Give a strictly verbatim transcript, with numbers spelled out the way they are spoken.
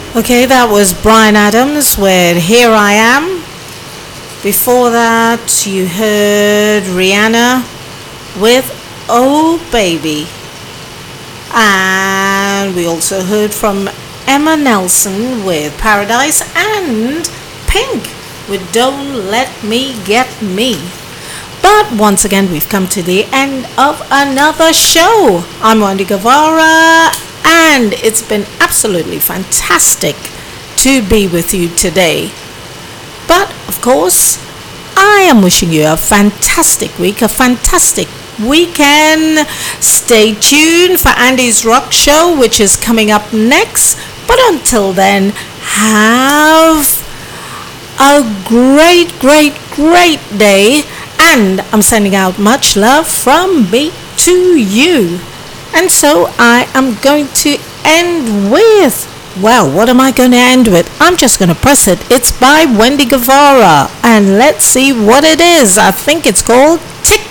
Okay, that was Brian Adams with Here I Am. Before that, you heard Rihanna with Oh Baby. And we also heard from Emma Nelson with Paradise and Pink with Don't Let Me Get Me. But once again, we've come to the end of another show. I'm Wendy Guevara, and it's been absolutely fantastic to be with you today. But, of course, I am wishing you a fantastic week, a fantastic weekend. Stay tuned for Andy's Rock Show, which is coming up next. But until then, have a great, great, great day. And I'm sending out much love from me to you. And so I am going to end with, well, what am I going to end with? I'm just going to press it. It's by Wendy Guevara. And let's see what it is. I think it's called Tick